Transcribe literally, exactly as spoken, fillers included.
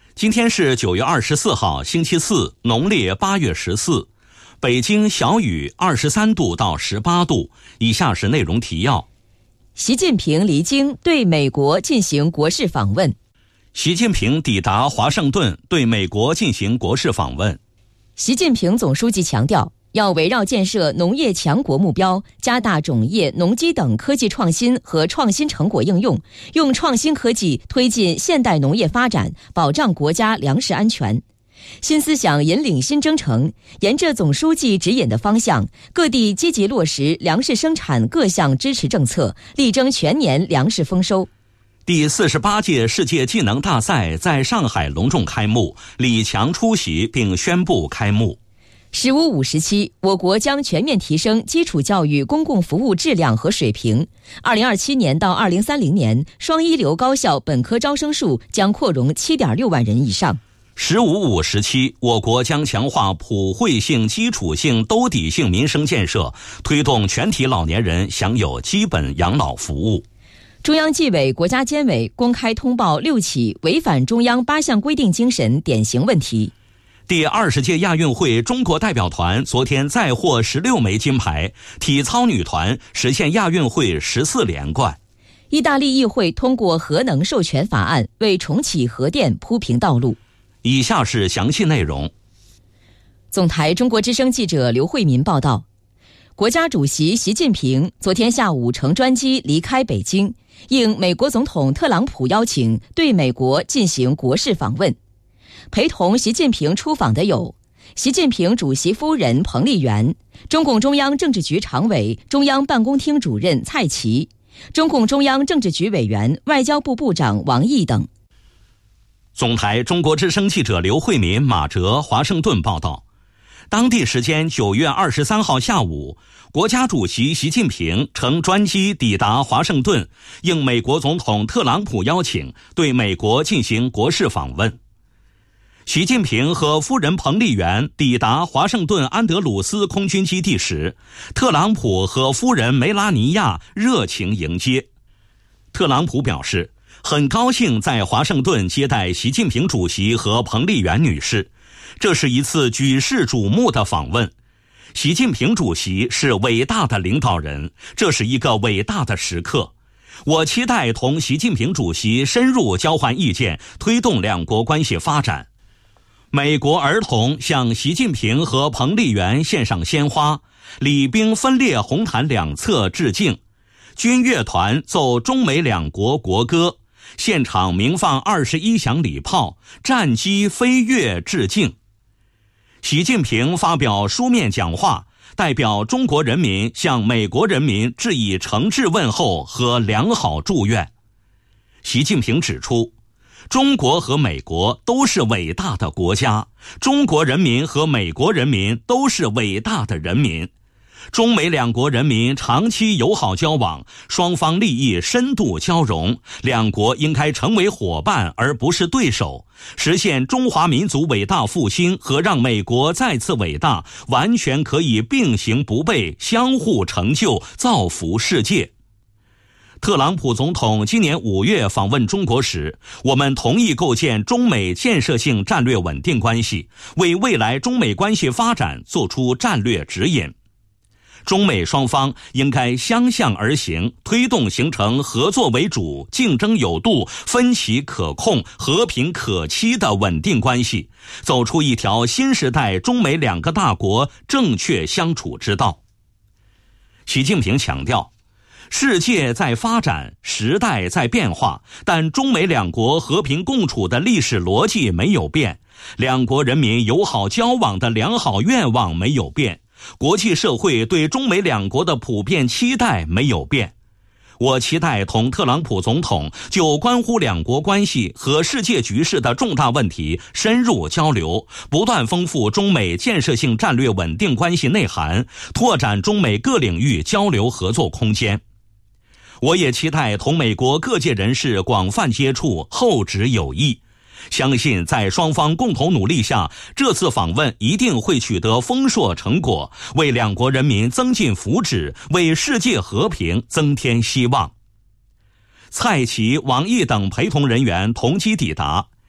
今天是九月二十四号，星期四，农历八月十四。北京小雨二十三度到十八度。以下是内容提要。 习近平离京对美国进行国事访问。 习近平抵达华盛顿，对美国进行国事访问。 习近平总书记强调，要围绕建设农业强国目标，加大种业、农机等科技创新和创新成果应用，用创新科技推进现代农业发展，保障国家粮食安全。新思想引领新征程，沿着总书记指引的方向，各地积极落实粮食生产各项支持政策，力争全年粮食丰收。 第四十八届世界技能大赛在上海隆重开幕，李强出席并宣布开幕。 十五五时期，我国将全面提升基础教育公共服务质量和水平。二零二七年到二零三零年，双一流高校本科招生数将扩容七点六万人以上。 十五五时期，我国将强化普惠性、基础性、兜底性民生建设，推动全体老年人享有基本养老服务。 中央纪委国家监委公开通报六起违反中央八项规定精神典型问题。 第二十届亚运会中国代表团昨天再获十六枚金牌，体操女团实现亚运会十四连冠。 意大利议会通过核能授权法案，为重启核电铺平道路。 以下是详细内容。 总台中国之声记者刘慧民报道，国家主席习近平昨天下午乘专机离开北京，应美国总统特朗普邀请，对美国进行国事访问。陪同习近平出访的有习近平主席夫人彭丽媛、中共中央政治局常委、中央办公厅主任蔡奇、中共中央政治局委员、外交部部长王毅等。 总台中国之声记者刘慧民、马哲华盛顿报道，当地时间九月二十三号下午，国家主席习近平乘专机抵达华盛顿，应美国总统特朗普邀请，对美国进行国事访问。习近平和夫人彭丽媛抵达华盛顿安德鲁斯空军基地时，特朗普和夫人梅拉尼亚热情迎接。特朗普表示，很高兴在华盛顿接待习近平主席和彭丽媛女士，这是一次举世瞩目的访问。习近平主席是伟大的领导人，这是一个伟大的时刻。我期待同习近平主席深入交换意见，推动两国关系发展。美国儿童向习近平和彭丽媛献上鲜花，礼兵分列红毯两侧致敬，军乐团奏中美两国国歌，现场鸣放二十一响礼炮，战机飞跃致敬。习近平发表书面讲话，代表中国人民向美国人民致以诚挚问候和良好祝愿。习近平指出，中国和美国都是伟大的国家，中国人民和美国人民都是伟大的人民。中美两国人民长期友好交往，双方利益深度交融，两国应该成为伙伴而不是对手，实现中华民族伟大复兴和让美国再次伟大，完全可以并行不悖，相互成就，造福世界。特朗普总统今年五月访问中国时，我们同意构建中美建设性战略稳定关系，为未来中美关系发展做出战略指引。中美双方应该相向而行，推动形成合作为主、竞争有度、分歧可控、和平可期的稳定关系，走出一条新时代中美两个大国正确相处之道。习近平强调，世界在发展，时代在变化，但中美两国和平共处的历史逻辑没有变，两国人民友好交往的良好愿望没有变，国际社会对中美两国的普遍期待没有变。我期待同特朗普总统就关乎两国关系和世界局势的重大问题深入交流，不断丰富中美建设性战略稳定关系内涵，拓展中美各领域交流合作空间。我也期待同美国各界人士广泛接触，厚植友谊。相信在双方共同努力下，这次访问一定会取得丰硕成果，为两国人民增进福祉，为世界和平增添希望。蔡奇、王毅等陪同人员同机抵达，